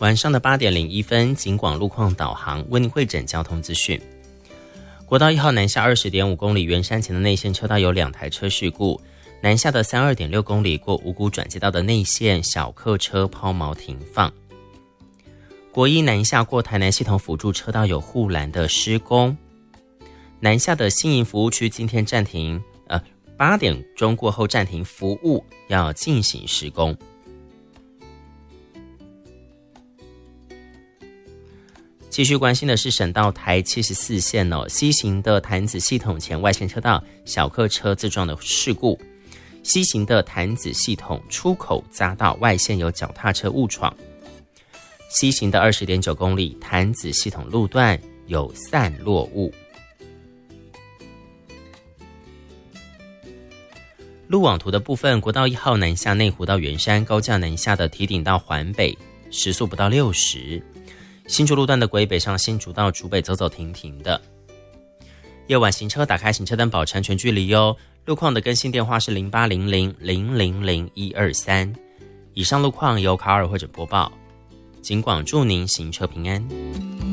晚上的8点01分，警广路况导航为您汇整交通资讯。国道1号南下20.5公里圆山前的内线车道有2台车事故，南下的32.6公里过五股转接道的内线小客车抛锚停放。国一南下过台南系统辅助车道有护栏的施工，南下的新营服务区今天暂停，8点钟过后暂停服务，要进行施工。继续关心的是省道台74线西行的潭子系统前外线车道小客车自撞的事故，西行的潭子系统出口匝道外线有脚踏车误闯，西行的20.9公里潭子系统路段有散落物。路网图的部分，国道1号南下内湖到圆山，高架南下的堤顶到环北时速不到60，新竹路段的轨北上新竹到竹北走走停停的。夜晚行车打开行车灯保持安全距离哟。路况的更新电话是0800000123。以上路况由卡尔会诊播报，警广祝您行车平安。